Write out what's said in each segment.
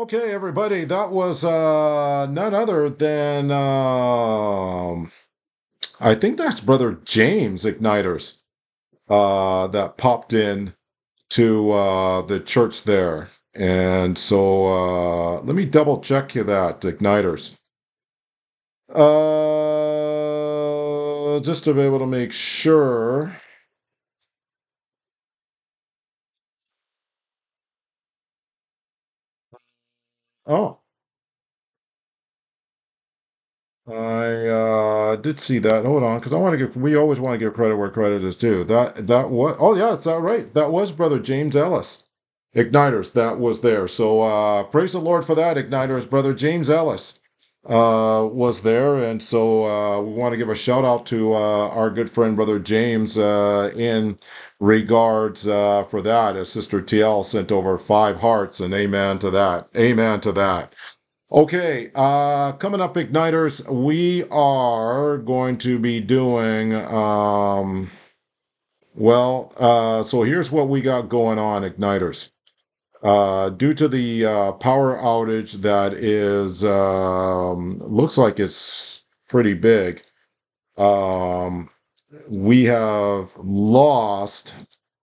Okay, everybody, that was none other than I think that's Brother James Igniters that popped in to the church there. And so let me double check you that, Igniters. Just to be able to make sure. Oh, I did see that. Hold on, because I want to give. We always want to give credit where credit is due. That was. Oh yeah, it's that right. That was Brother James Ellis, Igniters. That was there. So praise the Lord for that, Igniters. Brother James Ellis was there, and so we want to give a shout out to our good friend Brother James in regards for that. As Sister TL sent over 5 hearts, and amen to that. Amen to that. Okay, coming up, Igniters, we are going to be doing, so here's what we got going on, Igniters. Due to the power outage that is, looks like it's pretty big, um, we have lost,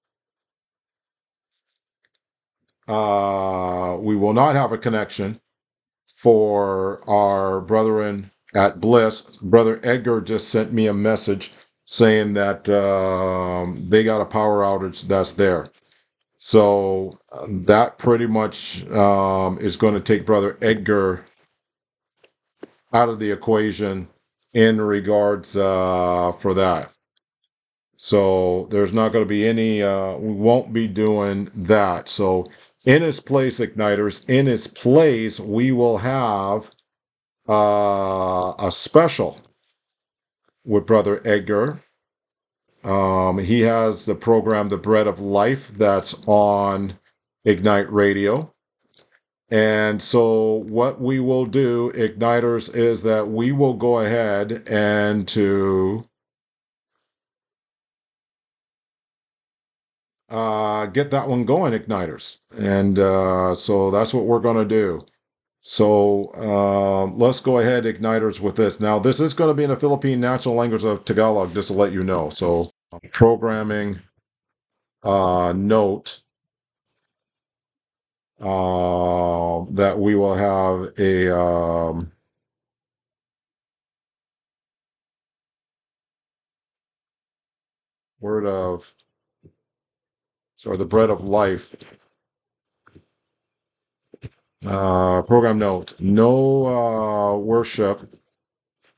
we will not have a connection for our brethren at Bliss. Brother Edgar just sent me a message saying that they got a power outage that's there. So that pretty much is going to take Brother Edgar out of the equation in regards for that. So there's not going to be any, we won't be doing that. So in his place, Igniters, in his place, we will have a special with Brother Edgar. He has the program, The Bread of Life, that's on Ignite Radio. And so, what we will do, Igniters, is that we will go ahead and to get that one going, Igniters. And so that's what we're going to do. So let's go ahead, Igniters, with this. Now, this is going to be in the Philippine National Language of Tagalog, just to let you know. So, programming note that we will have a word of, sorry, the bread of life. Program note: no worship